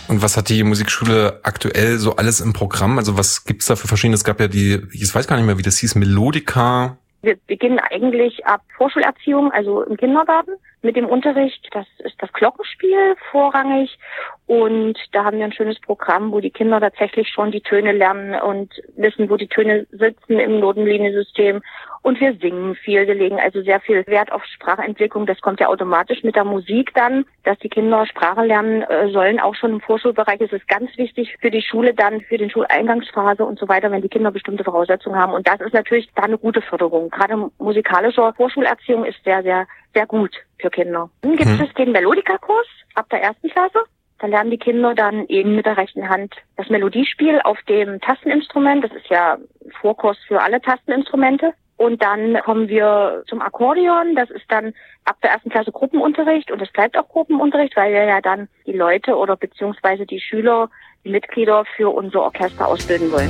Und was hat die Musikschule aktuell so alles im Programm? Also was gibt's da für verschiedene? Es gab ja ich weiß gar nicht mehr, wie das hieß, Melodika. Wir beginnen eigentlich ab Vorschulerziehung, also im Kindergarten, mit dem Unterricht. Das ist das Glockenspiel vorrangig. Und da haben wir ein schönes Programm, wo die Kinder tatsächlich schon die Töne lernen und wissen, wo die Töne sitzen im Notenliniensystem. Und wir singen viel, wir legen also sehr viel Wert auf Sprachentwicklung. Das kommt ja automatisch mit der Musik dann, dass die Kinder Sprache lernen sollen, auch schon im Vorschulbereich. Es ist ganz wichtig für die Schule dann, für den Schuleingangsphase und so weiter, wenn die Kinder bestimmte Voraussetzungen haben. Und das ist natürlich da eine gute Förderung. Gerade musikalische Vorschulerziehung ist sehr, sehr, sehr gut für Kinder. Dann gibt es den Melodika-Kurs ab der 1. Klasse. Da lernen die Kinder dann eben mit der rechten Hand das Melodiespiel auf dem Tasteninstrument. Das ist ja Vorkurs für alle Tasteninstrumente. Und dann kommen wir zum Akkordeon. Das ist dann ab der 1. Klasse Gruppenunterricht. Und es bleibt auch Gruppenunterricht, weil wir ja dann die Leute oder beziehungsweise die Schüler, die Mitglieder für unser Orchester ausbilden wollen.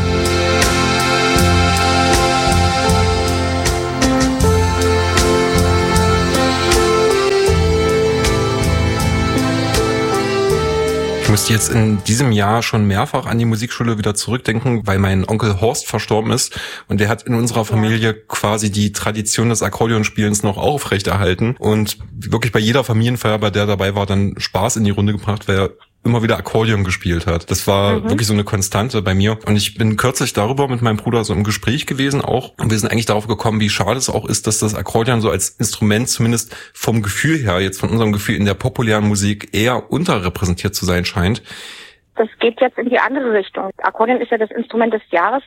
Ich musste jetzt in diesem Jahr schon mehrfach an die Musikschule wieder zurückdenken, weil mein Onkel Horst verstorben ist und der hat in unserer Familie quasi die Tradition des Akkordeonspielens noch aufrechterhalten und wirklich bei jeder Familienfeier, bei der dabei war, dann Spaß in die Runde gebracht, weil er immer wieder Akkordeon gespielt hat. Das war wirklich so eine Konstante bei mir. Und ich bin kürzlich darüber mit meinem Bruder so im Gespräch gewesen auch. Und wir sind eigentlich darauf gekommen, wie schade es auch ist, dass das Akkordeon so als Instrument zumindest vom Gefühl her, jetzt von unserem Gefühl in der populären Musik eher unterrepräsentiert zu sein scheint. Das geht jetzt in die andere Richtung. Akkordeon ist ja das Instrument des Jahres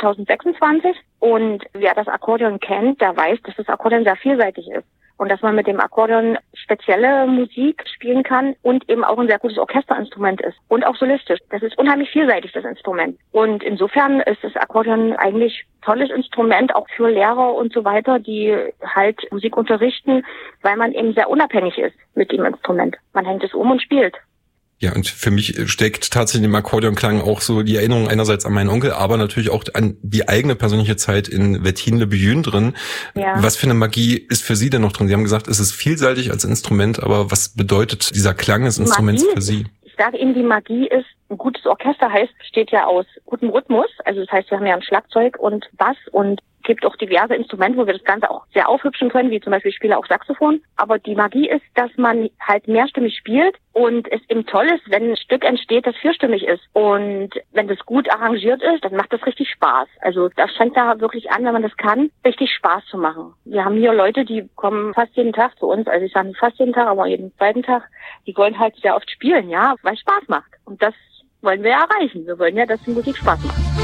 2026. Und wer das Akkordeon kennt, der weiß, dass das Akkordeon sehr vielseitig ist. Und dass man mit dem Akkordeon spezielle Musik spielen kann und eben auch ein sehr gutes Orchesterinstrument ist. Und auch solistisch. Das ist unheimlich vielseitig, das Instrument. Und insofern ist das Akkordeon eigentlich ein tolles Instrument, auch für Lehrer und so weiter, die halt Musik unterrichten, weil man eben sehr unabhängig ist mit dem Instrument. Man hängt es um und spielt. Ja, und für mich steckt tatsächlich im Akkordeonklang auch so die Erinnerung einerseits an meinen Onkel, aber natürlich auch an die eigene persönliche Zeit in Wetthin-le-Billon drin. Ja. Was für eine Magie ist für Sie denn noch drin? Sie haben gesagt, es ist vielseitig als Instrument, aber was bedeutet dieser Klang des Instruments für Sie? Ich sage Ihnen, die Magie ist, ein gutes Orchester besteht ja aus gutem Rhythmus. Also das heißt, wir haben ja ein Schlagzeug und Bass und gibt auch diverse Instrumente, wo wir das Ganze auch sehr aufhübschen können, wie zum Beispiel ich spiele auch Saxophon. Aber die Magie ist, dass man halt mehrstimmig spielt und es eben toll ist, wenn ein Stück entsteht, das vierstimmig ist. Und wenn das gut arrangiert ist, dann macht das richtig Spaß. Also das fängt da wirklich an, wenn man das kann, richtig Spaß zu machen. Wir haben hier Leute, die kommen fast jeden Tag zu uns. Also ich sage nicht fast jeden Tag, aber jeden zweiten Tag. Die wollen halt sehr oft spielen, ja, weil es Spaß macht. Und das wollen wir erreichen. Wir wollen ja, dass die Musik Spaß macht.